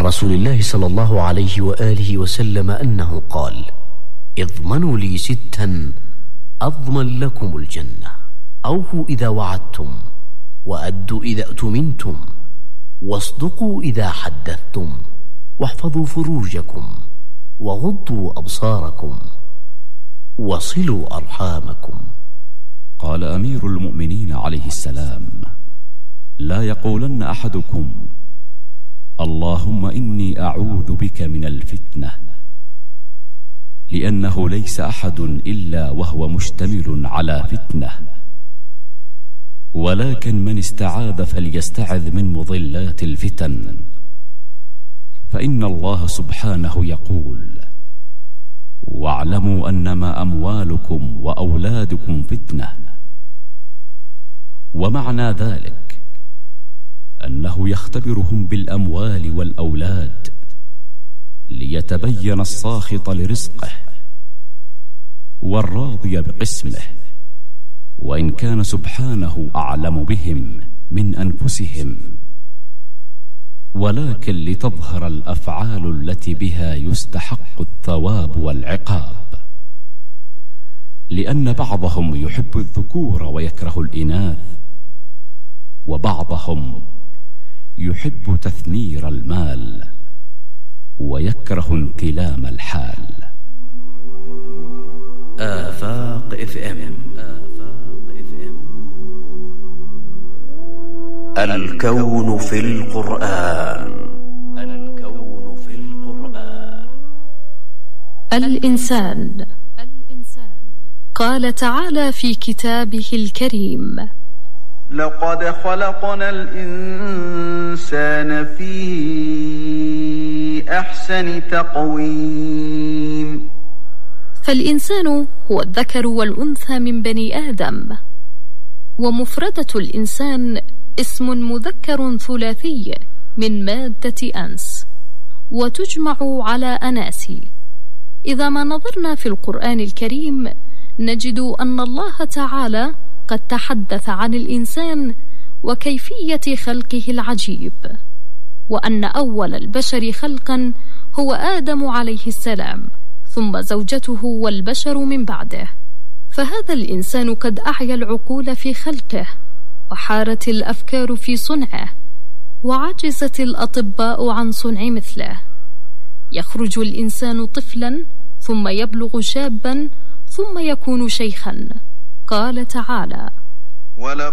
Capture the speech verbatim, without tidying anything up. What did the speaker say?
رسول الله صلى الله عليه وآله وسلم أنه قال: اضمنوا لي ستا أضمن لكم الجنة: أوفوا إذا وعدتم، وأدوا إذا أؤتمنتم، واصدقوا إذا حدثتم، واحفظوا فروجكم، وغضوا أبصاركم، وصلوا أرحامكم. قال أمير المؤمنين عليه السلام: لا يقولن أحدكم: اللهم إني أعوذ بك من الفتنة، لأنه ليس أحد إلا وهو مشتمل على فتنة، ولكن من استعاذ فليستعذ من مضلات الفتن، فإن الله سبحانه يقول: واعلموا أنما أموالكم وأولادكم فتنة. ومعنى ذلك أنه يختبرهم بالأموال والأولاد ليتبين الساخط لرزقه والراضي بقسمه، وإن كان سبحانه أعلم بهم من أنفسهم، ولكن لتظهر الأفعال التي بها يستحق الثواب والعقاب، لأن بعضهم يحب الذكور ويكره الإناث، وبعضهم يحب تثمير المال ويكره انتلام الحال. آفاق اف ام. الكون في القرآن. الكون في القرآن. الإنسان. قال تعالى في كتابه الكريم: لقد خلقنا الإنسان في أحسن تقويم. فالإنسان هو الذكر والأنثى من بني آدم، ومفردة الإنسان اسم مذكر ثلاثي من مادة أنس، وتجمع على أناسي. إذا ما نظرنا في القرآن الكريم نجد أن الله تعالى قد تحدث عن الإنسان وكيفية خلقه العجيب، وأن أول البشر خلقا هو آدم عليه السلام، ثم زوجته والبشر من بعده. فهذا الإنسان قد أعيا العقول في خلقه، وحارت الأفكار في صنعه، وعجزت الأطباء عن صنع مثله. يخرج الإنسان طفلا، ثم يبلغ شابا، ثم يكون شيخا. قال تعالى: